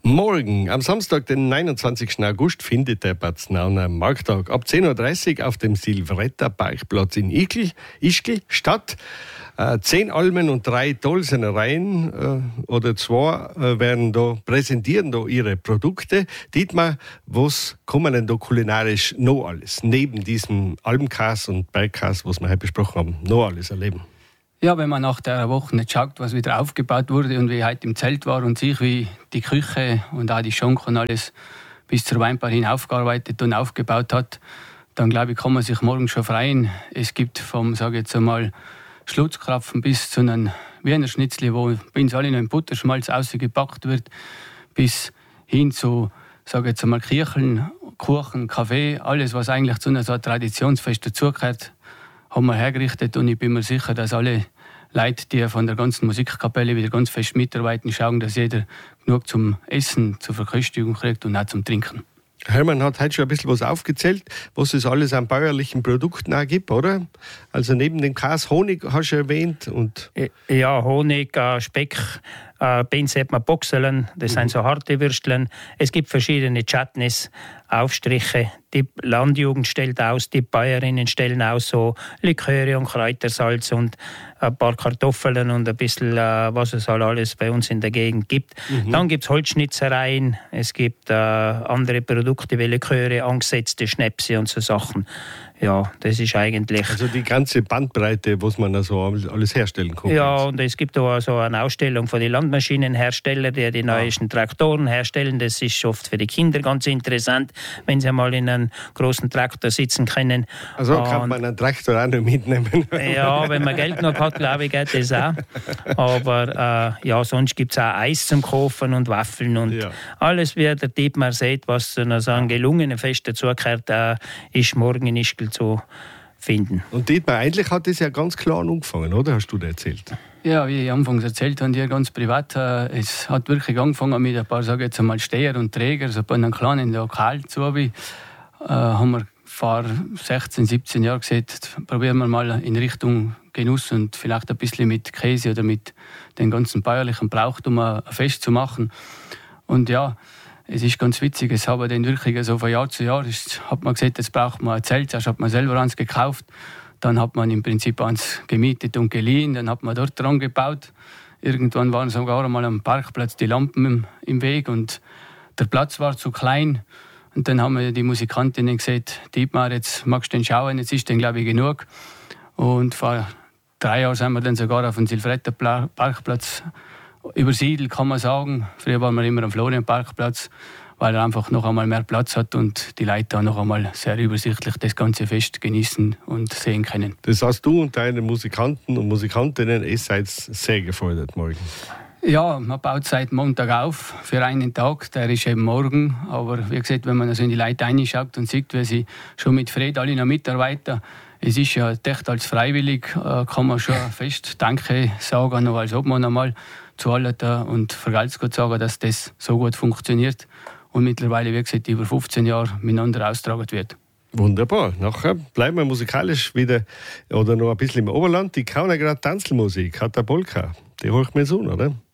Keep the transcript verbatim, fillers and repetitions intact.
Morgen, am Samstag, den neunundzwanzigsten August, findet der Paznaner Markttag ab zehn Uhr dreißig auf dem Silvretta Parkplatz in Ischgl, Ischgl statt. Äh, zehn Almen und drei Tolsenereien äh, oder zwei äh, werden da, präsentieren da ihre Produkte. Dietmar, was kommen denn da kulinarisch noch alles, neben diesem Almkäse und Bergkäse, was wir heute besprochen haben, noch alles erleben? Ja, wenn man nach der Woche nicht schaut, was wieder aufgebaut wurde und wie heute im Zelt war und sich wie die Küche und auch die Schank und alles bis zur Weinbar hin aufgearbeitet und aufgebaut hat, dann glaube ich, kann man sich morgen schon freuen. Es gibt vom, sage ich jetzt einmal, Schlutzkrapfen bis zu einem Wiener Schnitzli, wo bei uns alle noch im Butterschmalz ausgepackt wird, bis hin zu, sage ich jetzt einmal, Kircheln, Kuchen, Kaffee, alles, was eigentlich zu einer so Traditionsfest dazugehört, haben wir hergerichtet, und ich bin mir sicher, dass alle Leute, die von der ganzen Musikkapelle wieder ganz fest mitarbeiten, schauen, dass jeder genug zum Essen, zur Verköstigung kriegt und auch zum Trinken. Hermann hat heute schon ein bisschen was aufgezählt, was es alles an bäuerlichen Produkten auch gibt, oder? Also neben dem Käse, Honig hast du erwähnt. Und ja, Honig, äh, Speck, äh, bei uns hat man Boxeln, das mhm. sind so harte Würsteln. Es gibt verschiedene Chutneys, Aufstriche. Die Landjugend stellt aus, die Bäuerinnen stellen aus so Liköre und Kräutersalz und ein paar Kartoffeln und ein bisschen, äh, was es halt alles bei uns in der Gegend gibt. Mhm. Dann gibt es Holzschnitzereien, es gibt äh, andere Produkte wie Liköre, angesetzte Schnäpse und so Sachen. Ja, das ist eigentlich... Also die ganze Bandbreite, was man also alles herstellen kann. Ja, und es gibt auch so eine Ausstellung von den Landmaschinenherstellern, die die neuesten ah. Traktoren herstellen. Das ist oft für die Kinder ganz interessant, wenn sie mal in einem großen Traktor sitzen können. Also kann man einen Traktor auch noch mitnehmen? Ja, wenn man Geld noch hat, glaube ich, geht das auch. Aber äh, ja, sonst gibt es auch Eis zum Kaufen und Waffeln und ja. alles, wie der Dietmar sagt, was zu so einem gelungenen Fest dazugehört, äh, ist morgen in Ischgl zu finden. Und Dietmar, eigentlich hat das ja ganz klar angefangen, oder? Hast du dir erzählt? Ja, wie ich anfangs erzählt habe, hier ganz privat. Äh, es hat wirklich angefangen mit ein paar, sage ich jetzt einmal, Steher und Träger, so bei einem kleinen Lokal zu äh, haben wir vor sechzehn, siebzehn Jahren gesagt, probieren wir mal in Richtung Genuss und vielleicht ein bisschen mit Käse oder mit den ganzen bäuerlichen Brauchtum ein Fest zu machen. Und ja, es ist ganz witzig, es habe dann wirklich so von Jahr zu Jahr ist, hat man gesagt, jetzt braucht man ein Zelt, erst hat man selber eins gekauft, dann hat man im Prinzip eins gemietet und geliehen, dann hat man dort dran gebaut. Irgendwann waren sogar einmal am Parkplatz die Lampen im, im Weg und der Platz war zu klein. Und dann haben wir die Musikantinnen gesagt, Dietmar, jetzt magst du den schauen, jetzt ist den, glaube ich, genug. Und vor drei Jahren sind wir dann sogar auf den Silvretta Parkplatz übersiedelt, kann man sagen. Früher waren wir immer am Florian-Parkplatz, weil er einfach noch einmal mehr Platz hat und die Leute da noch einmal sehr übersichtlich das ganze Fest genießen und sehen können. Das heißt, du und deine Musikanten und Musikantinnen, ihr seid sehr gefordert morgen. Ja, man baut seit Montag auf für einen Tag, der ist eben morgen. Aber wie gesagt, wenn man also in die Leute reinschaut und sieht, wie sie schon mit Fred alle noch mitarbeiten, es ist ja echt als freiwillig, kann man schon fest Danke sagen, noch als ob man einmal zu allen und für Geld sagen, dass das so gut funktioniert und mittlerweile, wie gesagt, über fünfzehn Jahre miteinander austragen wird. Wunderbar. Nachher bleiben wir musikalisch wieder oder noch ein bisschen im Oberland. Die Kaunergrad Tanzelmusik hat der Polka. Die holt mir so, oder?